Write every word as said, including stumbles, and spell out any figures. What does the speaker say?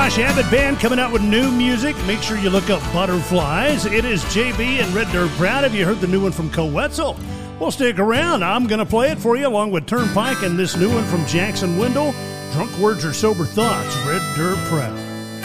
Josh Abbott Band coming out with new music. Make sure you look up Butterflies. It is J B and Red Dirt Proud. Have you heard the new one from Coetzel? Well, stick around. I'm going to play it for you along with Turnpike and this new one from Jackson Wendell. Drunk Words or Sober Thoughts, Red Dirt Proud.